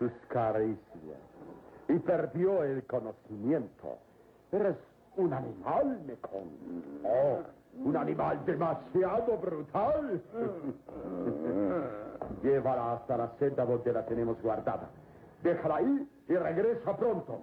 sus caricias y perdió el conocimiento. Eres un animal, Mekong. Oh, un animal demasiado brutal. Llévala hasta la celda donde la tenemos guardada. Déjala ahí y regresa pronto.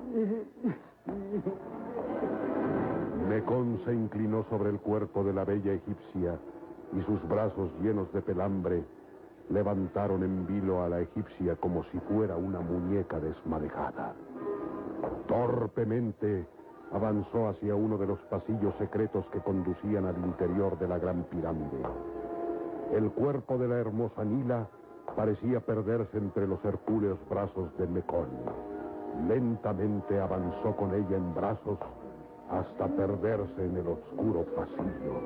Mekong se inclinó sobre el cuerpo de la bella egipcia y sus brazos llenos de pelambre levantaron en vilo a la egipcia como si fuera una muñeca desmadejada. Torpemente avanzó hacia uno de los pasillos secretos que conducían al interior de la gran pirámide. El cuerpo de la hermosa Nila parecía perderse entre los hercúleos brazos de Mekong. Lentamente avanzó con ella en brazos hasta perderse en el oscuro pasillo.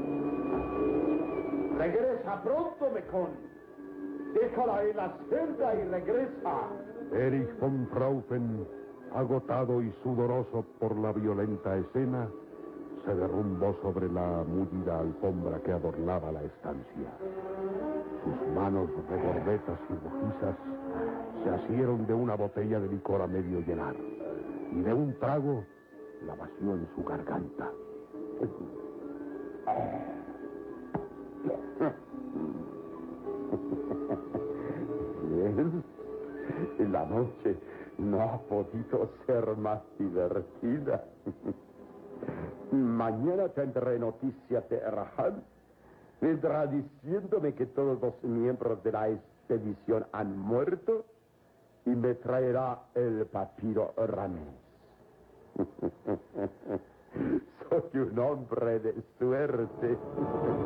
Regresa pronto, Mekong. Déjala en la celda y regresa. Erich von Fraufen, agotado y sudoroso por la violenta escena, se derrumbó sobre la mullida alfombra que adornaba la estancia. Sus manos regordetas y rojizas se asieron de una botella de licor a medio llenar, y de un trago la vació en su garganta. Bien. La noche no ha podido ser más divertida. Mañana tendré noticias de Erhan. Vendrá diciéndome que todos los miembros de la expedición han muerto y me traerá el papiro Ramés. Soy un hombre de suerte.